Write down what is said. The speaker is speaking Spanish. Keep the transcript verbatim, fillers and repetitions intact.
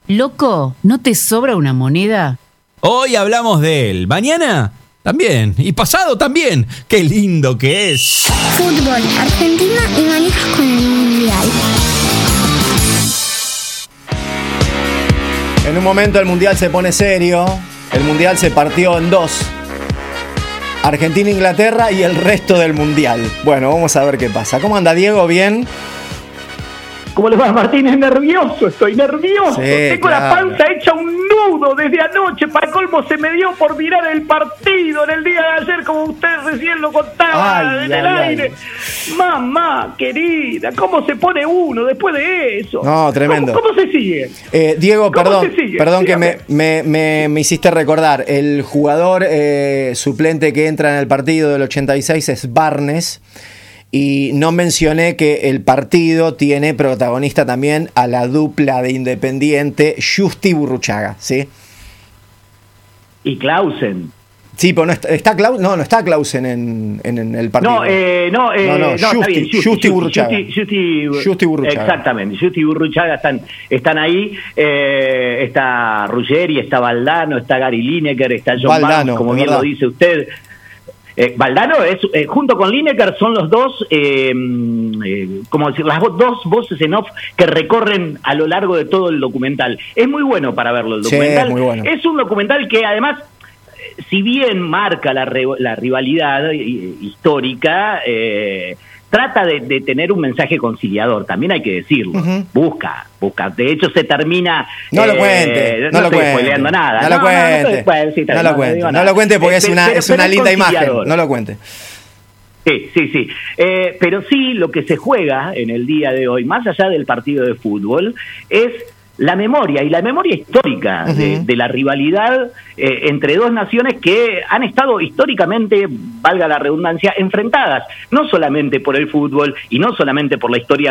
Loco, ¿no te sobra una moneda? Hoy hablamos de él, mañana también, y pasado también. ¡Qué lindo que es! Fútbol, Argentina y manijas con el Mundial. En un momento el Mundial se pone serio. El Mundial se partió en dos. Argentina, Inglaterra y el resto del Mundial. Bueno, vamos a ver qué pasa. ¿Cómo anda, Diego? ¿Bien? ¿Cómo le va, Martínez? Nervioso, estoy nervioso. Sí, Tengo claro. la panza hecha un nudo desde anoche. Para colmo se me dio por mirar el partido en el día de ayer, como usted recién lo contaba Ay, en ay, el ay. aire. Mamá, querida, ¿cómo se pone uno después de eso? No, tremendo. ¿Cómo, cómo se sigue? Eh, Diego, ¿Cómo perdón, se sigue? perdón que me, Dígame. me, me, me hiciste recordar. El jugador eh, suplente que entra en el partido del ochenta y seis es Barnes. Y no mencioné que el partido tiene protagonista también a la dupla de Independiente, Justi Burruchaga, ¿sí? Y Clausen. Sí, pero no está, ¿está Klaus? No, no está Clausen en, en, en el partido. No, eh, no, eh, No, no, no, está Justi, bien, Justi, Justi Burruchaga. Justi, Justi, Justi Burruchaga. Exactamente, Justi y Burruchaga están, están ahí. Eh, está Ruggeri, está Valdano, está Gary Lineker, está John Valdano, Barnes, como es bien verdad. lo dice usted. Eh, Valdano es, eh, junto con Lineker, son los dos, eh, eh, como decir, las vo- dos voces en off que recorren a lo largo de todo el documental. Es muy bueno para verlo el Sí, documental. es muy bueno. Es un documental que además, eh, si bien marca la, re- la rivalidad eh, histórica, eh, trata de, de tener un mensaje conciliador, también hay que decirlo. Ujú. Busca, busca. De hecho, se termina... No lo eh, cuente, no, no lo estoy cuente. spoileando nada. No lo No, no, no cuente. estoy- bueno, sí, está No bien, lo no cuente. digo No nada. lo cuente porque Eh, es pero- una, pero- es una pero linda imagen. conciliador. No lo cuente. Sí, sí, sí. Eh, pero sí, lo que se juega en el día de hoy, más allá del partido de fútbol, es la memoria, y la memoria histórica Ujú. de, de la rivalidad eh, entre dos naciones que han estado históricamente, valga la redundancia, enfrentadas, no solamente por el fútbol y no solamente por la historia